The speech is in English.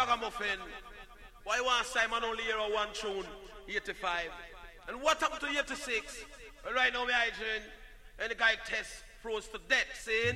ragamuffin. Why want Simon only hear one tune, 85? And what happened to 86? Well, right now, we are and the guy test froze to death, saying,